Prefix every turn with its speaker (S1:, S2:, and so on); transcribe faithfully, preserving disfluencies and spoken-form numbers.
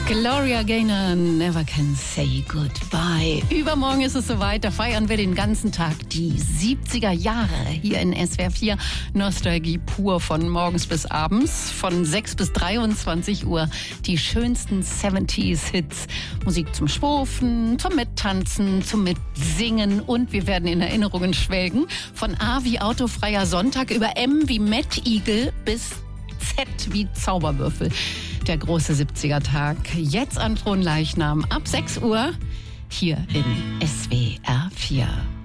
S1: Gloria Gaynor, Never Can Say Goodbye. Übermorgen ist es soweit, da feiern wir den ganzen Tag die siebziger Jahre hier in S W R vier. Nostalgie pur von morgens bis abends, von sechs bis dreiundzwanzig Uhr. Die schönsten siebziger-Hits. Musik zum Schwurfen, zum Mittanzen, zum Mitsingen und wir werden in Erinnerungen schwelgen. Von A wie autofreier Sonntag über M wie Mad Eagle bis Z wie Zauberwürfel. Der große siebziger-Tag. Jetzt an Fronleichnam ab sechs Uhr hier in S W R vier.